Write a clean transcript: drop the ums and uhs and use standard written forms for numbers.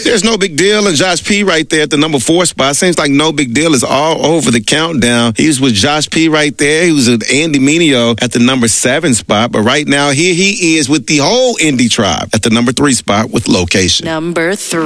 There's No Big Deal, and Josh P right there at the number 4 spot. Seems like No Big Deal is all over the countdown. He was with Josh P right there. He was with Andy Mineo at the number 7 spot. But right now, here he is with the whole Indie Tribe at the number 3 spot with Location. Number 3.